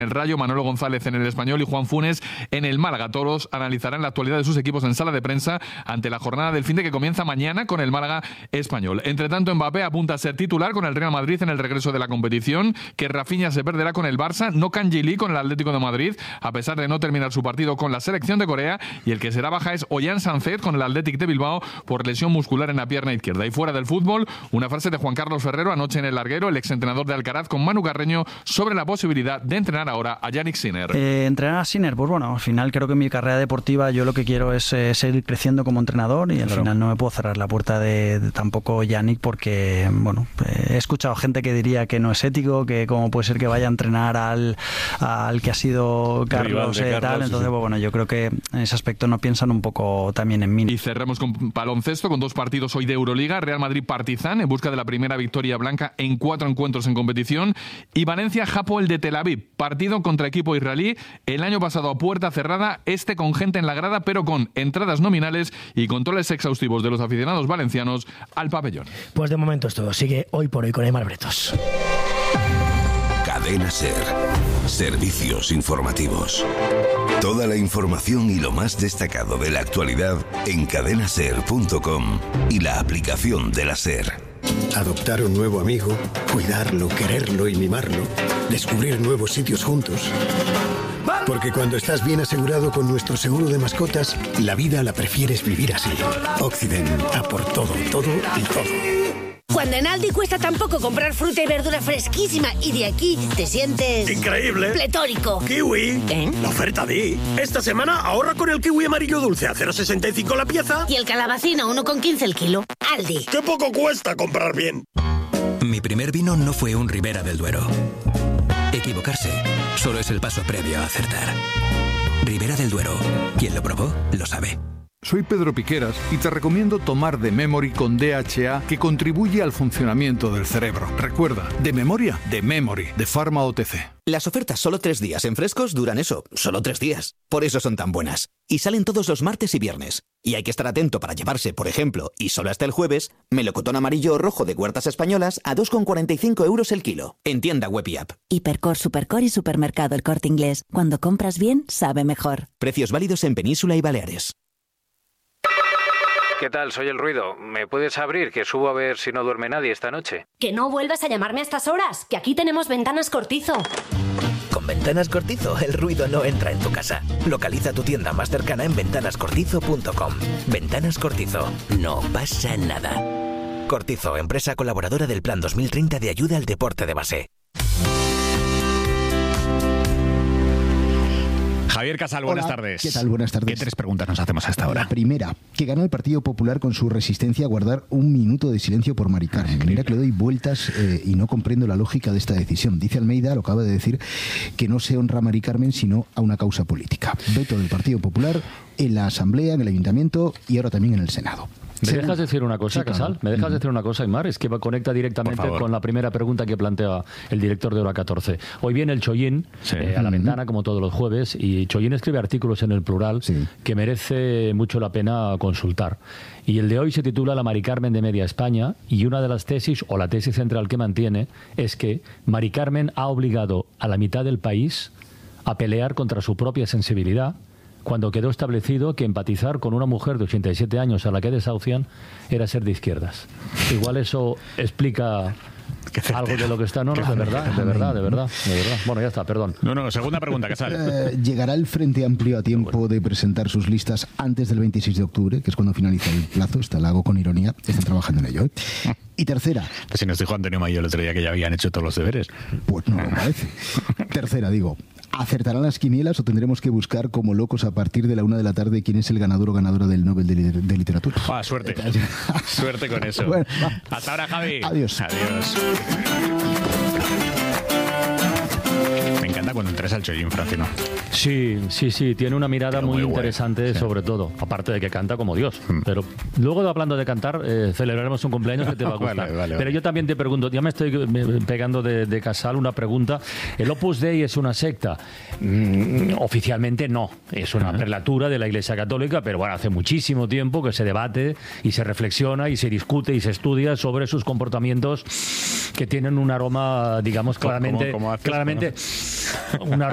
el Rayo, Manolo González en el Español y Juan Funes en el Málaga. Todos analizarán la actualidad de sus equipos en sala de prensa ante la jornada del finde que comienza mañana con el Málaga Español. Entre tanto, Mbappé apunta a ser titular con el Real Madrid en el regreso de la competición, que Rafinha se perderá con el Barça, no Kangin Lee con el Atlético de Madrid, a pesar de no terminar su partido con la selección de Corea, y el que será baja es Ollán Sánchez con el Athletic de Bilbao por lesión muscular en la pierna izquierda. Y fuera del fútbol, una frase de Juan Carlos Ferrero anoche en El Larguero, el exentrenador de Alcaraz, con Manu Carreño sobre la posibilidad de entrenar ahora a Yannick Sinner. Entrenar a Sinner, pues bueno, al final creo que en mi carrera deportiva yo lo que quiero es seguir creciendo como entrenador y al final no me puedo cerrar la puerta de tampoco Yannick porque, bueno, he escuchado gente que diría que no es ético, que cómo puede ser que vaya a entrenar al que ha sido Carlos, tal, entonces sí. Bueno, yo creo que en ese aspecto no piensan un poco también en mí. Y cerramos con baloncesto, con 2 partidos hoy de Euroliga, Real Madrid-Partizan en busca de la primera victoria blanca en 4 encuentros en competición, y Valencia-Hapoel de Tel Aviv, partido contra equipo israelí, el año pasado a puerta cerrada, con gente en la grada, pero con entradas nominales y controles exhaustivos de los aficionados valencianos al pabellón. Pues de momento es todo, sigue Hoy por Hoy con Aimar Bretos. Cadena SER. Servicios informativos. Toda la información y lo más destacado de la actualidad en cadenaser.com y la aplicación de la SER. Adoptar un nuevo amigo, cuidarlo, quererlo y mimarlo, descubrir nuevos sitios juntos. Porque cuando estás bien asegurado con nuestro seguro de mascotas, la vida la prefieres vivir así. Occident, a por todo, todo y todo. Cuando en Aldi cuesta tan poco comprar fruta y verdura fresquísima y de aquí te sientes... ¡increíble! ¡Pletórico! ¡Kiwi! ¿Eh? La oferta di. Esta semana ahorra con el kiwi amarillo dulce a 0,65 la pieza. Y el calabacín a 1,15 el kilo. Aldi. ¡Qué poco cuesta comprar bien! Mi primer vino no fue un Ribera del Duero. Equivocarse solo es el paso previo a acertar. Ribera del Duero. Quien lo probó, lo sabe. Soy Pedro Piqueras y te recomiendo tomar The Memory con DHA, que contribuye al funcionamiento del cerebro. Recuerda, de memoria, The Memory, de Pharma OTC. Las ofertas solo 3 días en frescos duran eso, solo 3 días. Por eso son tan buenas. Y salen todos los martes y viernes. Y hay que estar atento para llevarse, por ejemplo, y solo hasta el jueves, melocotón amarillo o rojo de Huertas Españolas a 2,45 € el kilo. En tienda web y app. Hipercor, Supercor y Supermercado El Corte Inglés. Cuando compras bien, sabe mejor. Precios válidos en Península y Baleares. ¿Qué tal? Soy El Ruido. ¿Me puedes abrir? Que subo a ver si no duerme nadie esta noche. Que no vuelvas a llamarme a estas horas, que aquí tenemos Ventanas Cortizo. Con Ventanas Cortizo, el ruido no entra en tu casa. Localiza tu tienda más cercana en ventanascortizo.com. Ventanas Cortizo. No pasa nada. Cortizo, empresa colaboradora del Plan 2030 de ayuda al deporte de base. Javier Casal, buenas tardes. ¿Qué tal? Buenas tardes. ¿Qué 3 preguntas nos hacemos hasta ahora? La primera, que ganó el Partido Popular con su resistencia a guardar 1 minuto de silencio por Mari Carmen. Mira que le doy vueltas y no comprendo la lógica de esta decisión. Dice Almeida, lo acaba de decir, que no se honra a Mari Carmen sino a una causa política. Veto del Partido Popular en la Asamblea, en el Ayuntamiento y ahora también en el Senado. ¿Me dejas decir una cosa, Casal? ¿Me dejas decir una cosa, Aimar? Es que conecta directamente con la primera pregunta que plantea el director de Hora 14. Hoy viene el Chollín a la ventana, como todos los jueves, y Chollín escribe artículos en el Plural que merece mucho la pena consultar. Y el de hoy se titula La Mari Carmen de Media España, y una de las tesis, o la tesis central que mantiene, es que Mari Carmen ha obligado a la mitad del país a pelear contra su propia sensibilidad, cuando quedó establecido que empatizar con una mujer de 87 años a la que desahucian era ser de izquierdas. Igual eso explica algo de lo que está... No, de verdad. Bueno, ya está, perdón. No, segunda pregunta, Casal. ¿Llegará el Frente Amplio a tiempo de presentar sus listas antes del 26 de octubre, que es cuando finaliza el plazo? Lo hago con ironía, están trabajando en ello, ¿eh? Y tercera... Si nos dijo Antonio Mayo el otro día que ya habían hecho todos los deberes. Pues no lo parece. Tercera, digo... ¿Acertarán las quinielas o tendremos que buscar como locos a partir de la 1 de la tarde quién es el ganador o ganadora del Nobel de Literatura? Suerte. Suerte con eso. Bueno, hasta ahora, Javi. Adiós. Me encanta cuando entras al Chollín, Francino. Sí, tiene una mirada muy interesante, sobre todo, aparte de que canta como Dios. Pero luego, hablando de cantar, celebraremos un cumpleaños que te va a gustar. Vale. Pero yo también te pregunto, ya me estoy pegando de Casal una pregunta. ¿El Opus Dei es una secta? Oficialmente no, es una prelatura de la Iglesia Católica, pero bueno, hace muchísimo tiempo que se debate y se reflexiona y se discute y se estudia sobre sus comportamientos que tienen un aroma, digamos, claramente un